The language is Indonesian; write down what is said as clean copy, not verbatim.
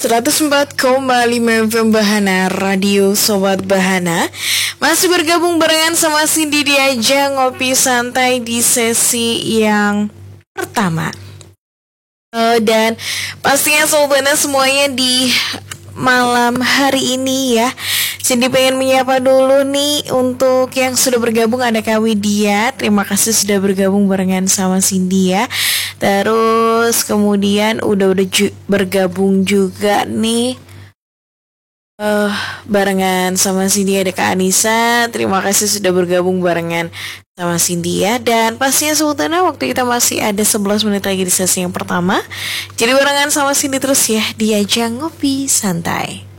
104,5 FM Bahana, Radio Sobat Bahana. Masih bergabung barengan sama Cindy di ajang ngopi santai di sesi yang pertama. Dan pastinya Sobat Bahana semuanya di malam hari ini ya. Cindy pengen menyapa dulu nih untuk yang sudah bergabung, ada Kak Widya. Terima kasih sudah bergabung barengan sama Cindy ya. Terus kemudian udah bergabung juga nih barengan sama Cindy, ada Kak Anissa. Terima kasih sudah bergabung barengan sama Cindy ya. Dan pastinya Sultana, waktu kita masih ada 11 menit lagi di sesi yang pertama. Jadi barengan sama Cindy terus ya di ajang ngopi santai.